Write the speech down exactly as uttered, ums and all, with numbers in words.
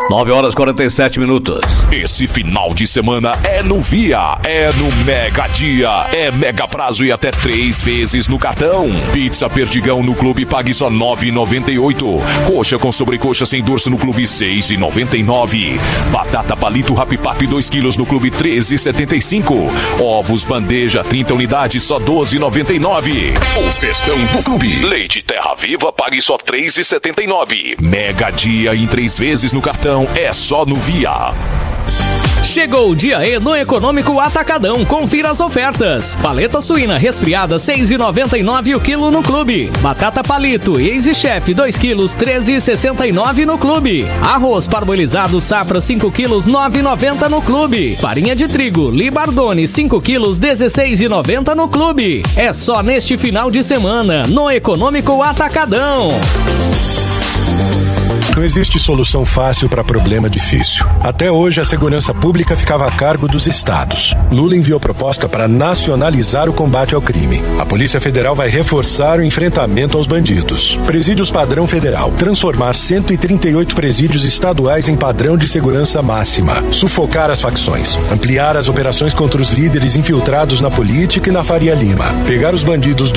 nove horas e quarenta e sete minutos. Esse final de semana é no Via, é no Mega Dia, é Mega Prazo e até três vezes no cartão. Pizza Perdigão no Clube pague só nove reais e noventa e oito centavos. Coxa com sobrecoxa sem dorso no Clube seis reais e noventa e nove centavos. Batata palito Rapipap dois quilos no Clube treze reais e setenta e cinco centavos. Ovos bandeja trinta unidades só doze reais e noventa e nove centavos. O festão do Clube. Leite Terra Viva pague só três reais e setenta e nove centavos. Mega Dia em três vezes no cartão é só no Via. Chegou o dia E no Econômico Atacadão. Confira as ofertas. Paleta suína resfriada seis reais e noventa e nove centavos o quilo no Clube. Batata palito Easy Chef dois quilos treze reais e sessenta e nove centavos no Clube. Arroz parbolizado Safra cinco quilos nove reais e noventa centavos no Clube. Farinha de trigo Libardone cinco quilos dezesseis reais e noventa centavos no Clube. É só neste final de semana no Econômico Atacadão. Não existe solução fácil para problema difícil. Até hoje, a segurança pública ficava a cargo dos estados. Lula enviou proposta para nacionalizar o combate ao crime. A Polícia Federal vai reforçar o enfrentamento aos bandidos. Presídios padrão federal. Transformar cento e trinta e oito presídios estaduais em padrão de segurança máxima. Sufocar as facções. Ampliar as operações contra os líderes infiltrados na política e na Faria Lima. Pegar os bandidos do